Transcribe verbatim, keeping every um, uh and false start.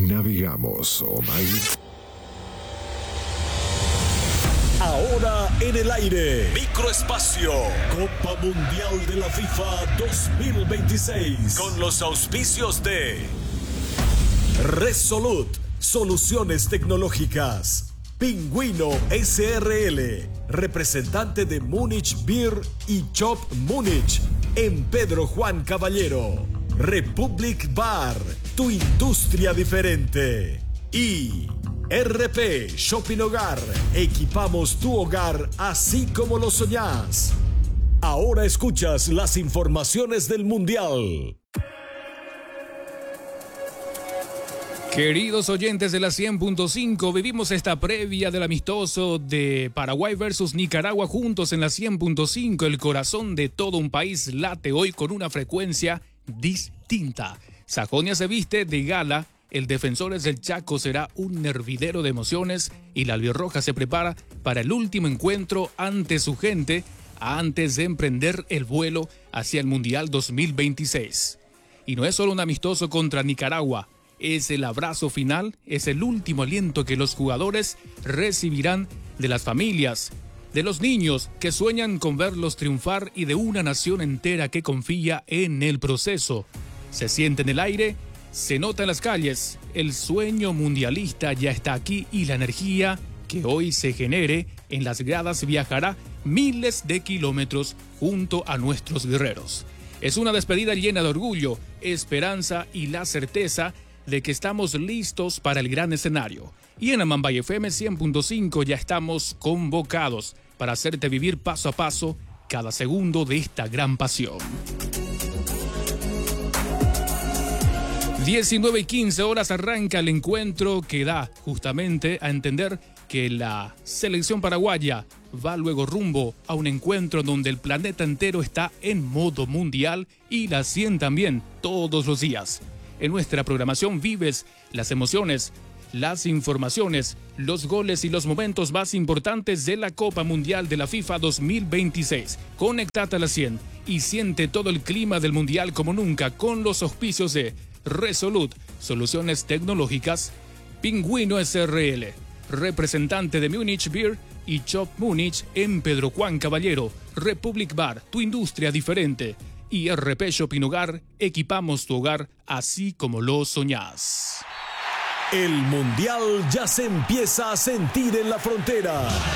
Navegamos, Omar. Ahora en el aire, Microespacio, Copa Mundial de la FIFA dos mil veintiséis, con los auspicios de Resolute, soluciones tecnológicas, Pingüino S R L, representante de Múnich Beer y Chop Múnich, en Pedro Juan Caballero, Republic Bar, tu industria diferente, y R P Shopping Hogar, equipamos tu hogar así como lo soñás. Ahora escuchas las informaciones del Mundial. Queridos oyentes de la cien punto cinco, vivimos esta previa del amistoso de Paraguay versus Nicaragua juntos en la cien punto cinco. El corazón de todo un país late hoy con una frecuencia distinta. Sajonia se viste de gala. El Defensores del Chaco será un hervidero de emociones y la albirroja se prepara para el último encuentro ante su gente antes de emprender el vuelo hacia el Mundial dos mil veintiséis. Y no es solo un amistoso contra Nicaragua, es el abrazo final, es el último aliento que los jugadores recibirán de las familias, de los niños que sueñan con verlos triunfar y de una nación entera que confía en el proceso. Se siente en el aire, se nota en las calles, el sueño mundialista ya está aquí y la energía que hoy se genere en las gradas viajará miles de kilómetros junto a nuestros guerreros. Es una despedida llena de orgullo, esperanza y la certeza de que estamos listos para el gran escenario. Y en Amambay F M cien punto cinco ya estamos convocados para hacerte vivir paso a paso cada segundo de esta gran pasión. diecinueve y quince horas arranca el encuentro que da justamente a entender que la selección paraguaya va luego rumbo a un encuentro donde el planeta entero está en modo mundial y la cien también todos los días. En nuestra programación vives las emociones, las informaciones, los goles y los momentos más importantes de la Copa Mundial de la FIFA dos mil veintiséis. Conectate a la cien y siente todo el clima del Mundial como nunca con los auspicios de Resolute, soluciones tecnológicas, Pingüino S R L, representante de Munich Beer y Chop Múnich en Pedro Juan Caballero, Republic Bar, tu industria diferente, y R P Shopping Hogar, equipamos tu hogar así como lo soñás. El Mundial ya se empieza a sentir en la frontera.